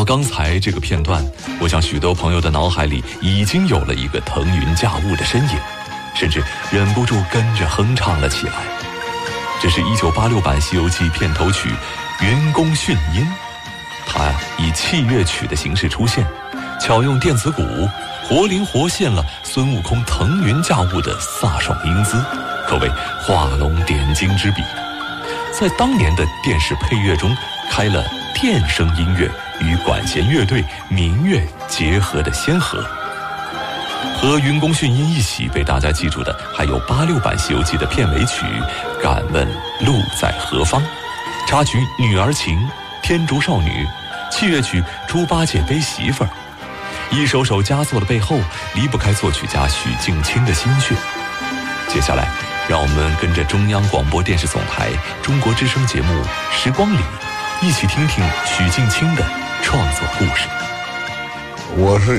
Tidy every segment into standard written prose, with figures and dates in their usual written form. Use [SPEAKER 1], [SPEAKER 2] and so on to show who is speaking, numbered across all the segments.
[SPEAKER 1] 到刚才这个片段，我想许多朋友的脑海里已经有了一个腾云驾雾的身影，甚至忍不住跟着哼唱了起来。这是1986版《西游记》片头曲《云宫迅音》，它以器乐曲的形式出现，巧用电子鼓，活灵活现了孙悟空腾云驾雾的飒爽英姿，可谓画龙点睛之笔。在当年的电视配乐中开了电声音乐与管弦乐队民乐结合的先河。和云宫迅音一起被大家记住的还有86版《西游记》的片尾曲《敢问路在何方》，插曲《女儿情》、天竺少女，器乐曲《猪八戒背媳妇儿》。一首首佳作的背后离不开作曲家许镜清的心血。接下来让我们跟着中央广播电视总台中国之声节目《时光里》一起听听许镜清的创作故事。
[SPEAKER 2] 我是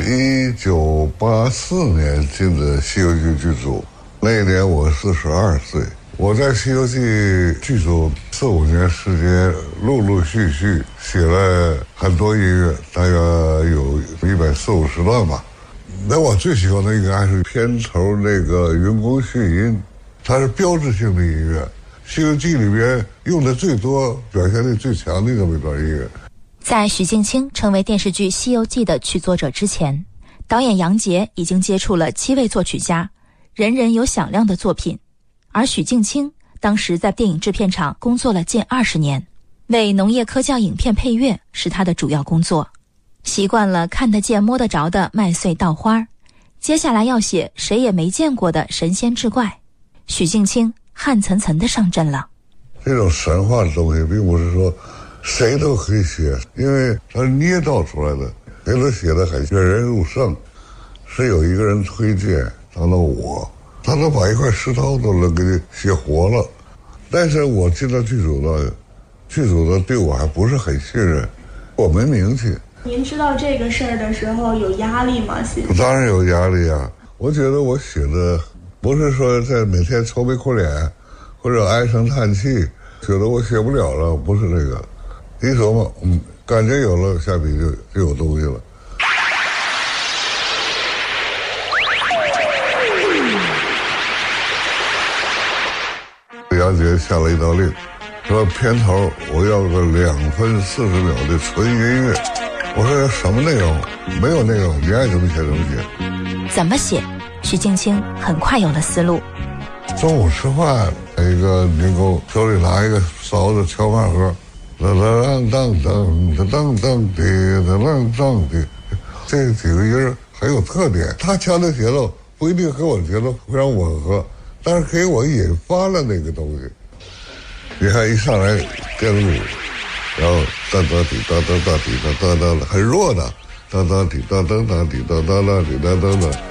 [SPEAKER 2] 1984年进的《西游记》剧组，那一年我42岁。我在《西游记》剧组4、5年时间，陆陆续续写了很多音乐，大约有140、50段吧。那我最喜欢的应该是片头那个《云宫迅音》，它是标志性的音乐，《西游记》里边用的最多、表现力最强的这么一段音乐。
[SPEAKER 3] 在许镜清成为电视剧《西游记》的曲作者之前，导演杨洁已经接触了7位作曲家，人人有响亮的作品。而许镜清当时在电影制片厂工作了近20年，为农业科教影片配乐是他的主要工作。习惯了看得见摸得着的麦穗稻花，接下来要写谁也没见过的神仙志怪，许镜清汗涔涔地上阵了。
[SPEAKER 2] 这种神话的东西并不是说谁都可以写，因为它是捏造出来的，谁都写得很引人入胜。是有一个人推荐当了我，他能把一块石头都能给你写活了。但是我进到剧组呢，剧组呢对我还不是很信任，我没名气。
[SPEAKER 4] 您知道这个事儿的时候有压力吗？
[SPEAKER 2] 当然有压力啊！我觉得我写的不是说在每天愁眉苦脸或者唉声叹气，觉得我写不了了，不是这个。一琢磨，感觉有了，下笔就有东西了。杨洁下了一道令，说片头我要个2分40秒的纯音乐。我说什么内容？没有内容，你爱怎么写怎么写。
[SPEAKER 3] 怎么写？许镜清很快有了思路。
[SPEAKER 2] 中午吃饭，一个民工手里拿一个勺子敲饭盒，当当当当当当的当当的，这几个音很有特点。他敲的节奏不一定和我的节奏非常吻合，但是给我引发了那个东西。你看一上来电子鼓，然后当当滴当当当滴当当当，很弱的，当当滴当当当滴当当当滴当当当。